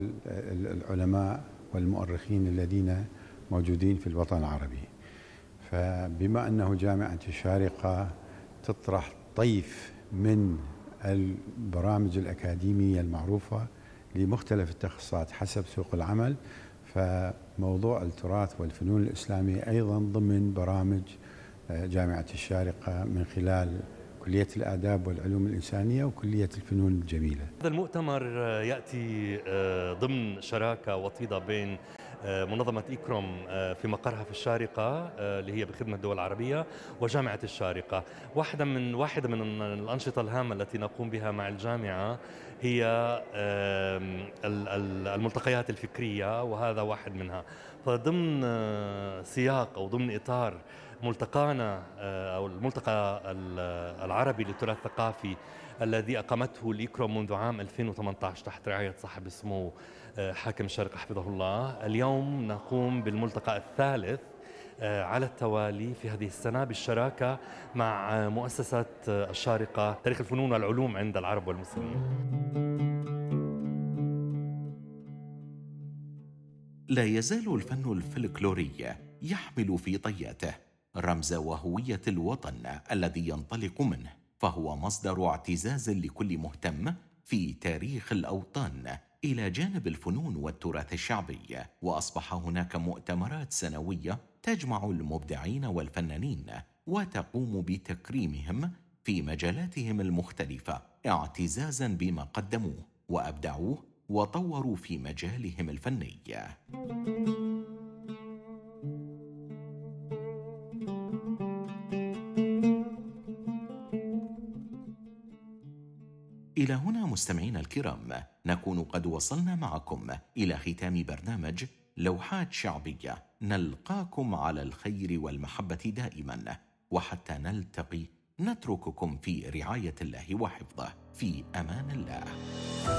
العلماء والمؤرخين الذين موجودين في الوطن العربي. فبما أنه جامعة الشارقة تطرح طيف من البرامج الأكاديمية المعروفة لمختلف التخصصات حسب سوق العمل، فموضوع التراث والفنون الإسلامية أيضا ضمن برامج جامعة الشارقة من خلال كلية الآداب والعلوم الإنسانية وكلية الفنون الجميلة. هذا المؤتمر يأتي ضمن شراكة وطيدة بين منظمة إكرم في مقرها في الشارقة اللي هي بخدمة الدول العربية وجامعة الشارقة. واحدة من الأنشطة الهامة التي نقوم بها مع الجامعة هي الملتقيات الفكرية، وهذا واحد منها. فضمن سياق أو ضمن إطار ملتقانا أو الملتقى العربي للتراث الثقافي الذي أقامته الإكرم منذ عام 2018 تحت رعاية صاحب السمو حاكم الشارقة حفظه الله، اليوم نقوم بالملتقى الثالث على التوالي في هذه السنة بالشراكة مع مؤسسة الشارقة تاريخ الفنون والعلوم عند العرب والمسلمين. لا يزال الفن الفلكلوري يحمل في طياته رمز وهوية الوطن الذي ينطلق منه، فهو مصدر اعتزاز لكل مهتم في تاريخ الأوطان إلى جانب الفنون والتراث الشعبي. وأصبح هناك مؤتمرات سنوية تجمع المبدعين والفنانين وتقوم بتكريمهم في مجالاتهم المختلفة اعتزازا بما قدموه وأبدعوه وطوروا في مجالهم الفني. إلى هنا مستمعينا الكرام نكون قد وصلنا معكم إلى ختام برنامج لوحات شعبية. نلقاكم على الخير والمحبة دائما، وحتى نلتقي نترككم في رعاية الله وحفظه. في أمان الله.